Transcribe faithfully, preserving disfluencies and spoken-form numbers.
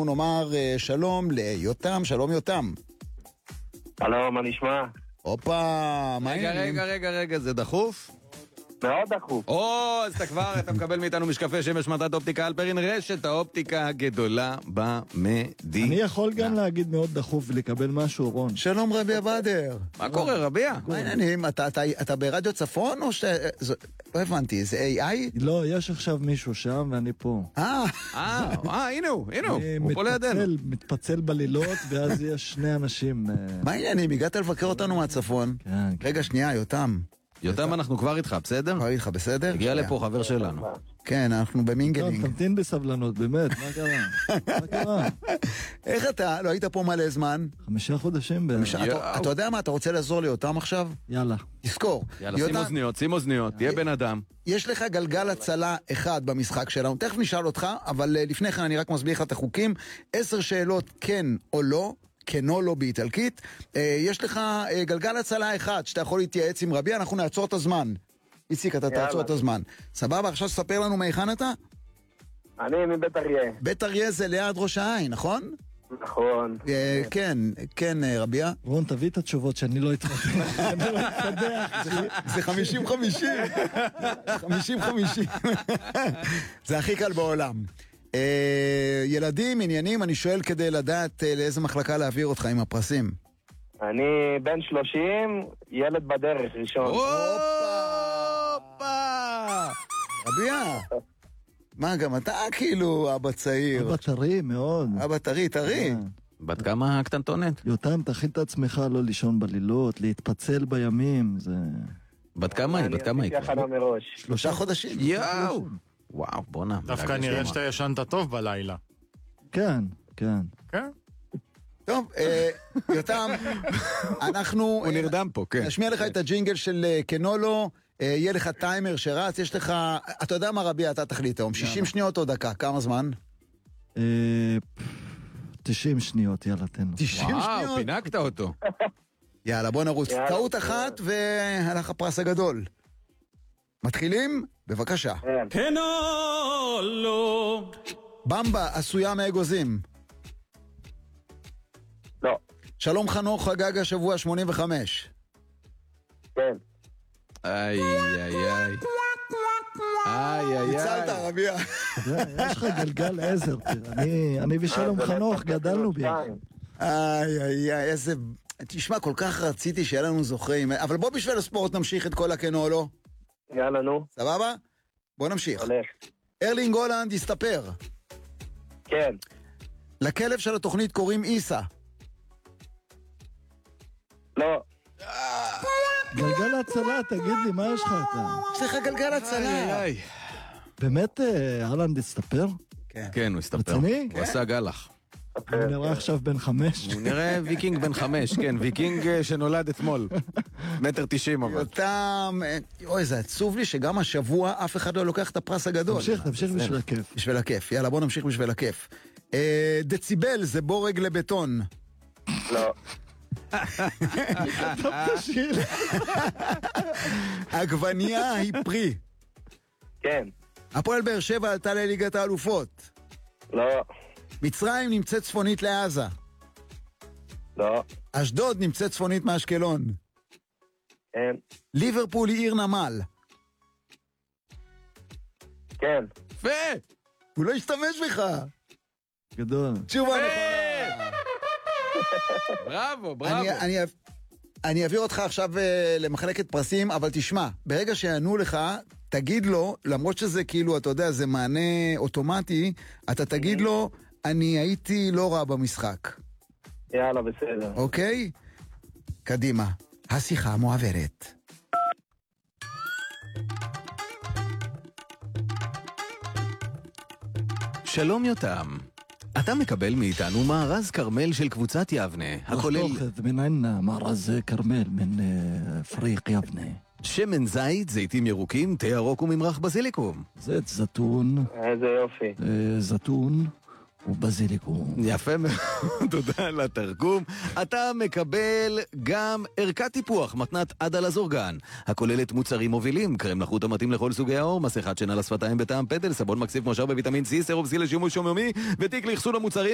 נאמר שלום ליותם, שלום יותם. שלום, מה נשמע? הופה, מה רגע, העניינים? רגע, רגע, רגע, זה דחוף? מאוד דחוף. או, אז אתה כבר, אתה מקבל מאיתנו משקפי שמש מתת אופטיקה אלפרין, רשת האופטיקה הגדולה במדינה. אני יכול גם להגיד מאוד דחוף ולקבל משהו, רון. שלום רבי בדר. מה קורה, רביע? מה העניינים? אתה- אתה- אתה ברדיו צפון או ש... זה- לא הבנתי, זה איי איי? לא, יש עכשיו מישהו שם ואני פה. אה, אה, אה, הנה הוא, הנה הוא, אני הוא פה לידינו. מתפצל, מתפצל בלילות, ואז יש שני אנשים. אה, מה העניינים? הגעת לבקר אותנו מהצפון? כן, כן. רגע, שנייה, יותם. יותם, אנחנו כבר איתך, בסדר? כבר איתך, בסדר? הגיע שנייה. לפה חבר שלנו. כן, אנחנו טוב, במינגלינג. תמתין בסבלנות, באמת, מה קרה? מה קרה? איך אתה? לא היית פה מלא זמן? חמישה חודשים בערך. אתה- יואו. אתה יודע מה? אתה רוצה לעזור ליותם עכשיו? יאללה. תזכור. יאללה, שים יותם, אוזניות, שים אוזניות, תהיה בן אדם. יש לך גלגל הצלה אחד במשחק שלנו, תכף נשאל אותך, אבל אה, לפני כן אני רק מסביר לך את החוקים. עשר שאלות כן או לא, כן או לא באיטלקית. אה, יש לך אה, גלגל הצלה אחד שאתה יכול להתייעץ עם רבי, אנחנו נעצור את הזמן. איציק, אתה יאללה. תעצור את הזמן. סבבה, עכשיו ספר לנו מהיכן אתה? אני מבית אריה. בית אריה זה ליד ראש העין, נכון? נכון. אה, כן, כן, אה, רביה. רון, תביא את התשובות שאני לא אתפתח. אני לא אתפתח. זה חמישים חמישים. חמישים חמישים. זה הכי קל בעולם. אה, ילדים, עניינים, אני שואל כדי לדעת אה, לאיזה מחלקה להעביר אותך עם הפרסים. אני בן שלושים, ילד בדרך ראשון. הופה! רביה, מה, גם אתה כאילו אבא צעיר. אבא טרי מאוד. אבא טרי, טרי. כן. בת כמה הקטנטונת? יותם, תכין את עצמך לא לישון בלילות, להתפצל בימים, זה... בת כמה היא? בת כמה היא? אני הכנה מראש. שלושה חודשים. יואו! וואו, בואנה. דווקא מרגש נראה ממש. שאתה ישנת טוב בלילה. כן, כן. כן? טוב, אה, יותם, אנחנו... הוא נרדם פה, כן. נשמיע לך את הג'ינגל של אה, קנולו, אה, יהיה לך טיימר שרץ, יש לך... אתה יודע מה רבי, אתה תחליט היום, שישים שניות או דקה, כמה זמן? אה, תשעים שניות, יאללה, תן לו. תשעים וואו, שניות. פינקת אותו. יאללה, בוא נרוץ. יאללה. טעות אחת והלך הפרס הגדול. מתחילים? בבקשה. כן. במבה עשויה מאגוזים. לא. שלום חנוך חגג השבוע שמונים וחמש. כן. איי, איי, איי. איי, איי, ניצלת איי. רביה. זה, יש לך גלגל עזר, תראה. אני- אני ושלום אה, זה חנוך לקח גדלנו ביחד. שתיים. איי איי איי, איזה... תשמע, כל כך רציתי שיהיה לנו זוכרים. אבל בוא בשביל הספורט נמשיך את כל הכן או לא. יאללה, נו. סבבה? בוא נמשיך. הולך. ארלינג הולנד הסתפר. כן. לכלב של התוכנית קוראים איסה. לא. גלגל הצלה, תגיד לי, מה יש לך אתה? יש לך גלגל איי, הצלה. איי. באמת אה, אהלנד הסתפר? כן, הוא הסתפר. רציני? הוא עשה גלח. הוא נראה עכשיו בן חמש. הוא נראה ויקינג בן חמש, כן, ויקינג אה, שנולד אתמול. מטר תשעים אבל. יותם, אה, אוי, זה עצוב לי שגם השבוע אף אחד לא לוקח את הפרס הגדול. תמשיך, תמשיך בשביל הכיף. בשביל הכיף. יאללה, בוא נמשיך בשביל הכיף. אה, דציבל זה בורג לבטון. לא. תשאיר. עגבנייה היא פרי. כן. הפועל באר שבע עלתה לליגת האלופות. לא. מצרים נמצאת צפונית לעזה. לא. אשדוד נמצאת צפונית מאשקלון. כן. ליברפול היא עיר נמל. כן. יפה! הוא לא השתמש בך. גדול. תשובה נכונה. בראבו, בראבו. אני, אני, אני אעביר אותך עכשיו uh, למחלקת פרסים, אבל תשמע, ברגע שיענו לך, תגיד לו, למרות שזה כאילו, אתה יודע, זה מענה אוטומטי, אתה תגיד לו, אני הייתי לא רע במשחק, יאללה, בסדר. אוקיי? קדימה, השיחה מועברת. שלום יותם. אתה מקבל מאיתנו מארז כרמל של קבוצת יבנה, הכולל לחתוך מן ענה מארז כרמל מן אה, פריק יבנה. שמן זית, זיתים ירוקים, תה ירוק וממרח בזיליקום. זית זיתון, איזה יופי. אה, זיתון ובזיליקום. יפה מאוד, תודה על התרגום. אתה מקבל גם ערכת טיפוח, מתנת עד על הזורגן, הכוללת מוצרים מובילים, קרם לחוט המתאים לכל סוגי האור, מסכת שינה לשפתיים בטעם פטל, סבון מקסיף מושב בוויטמין C, סירופ C לשימוש יומיומי, ותיק לאחסון המוצרים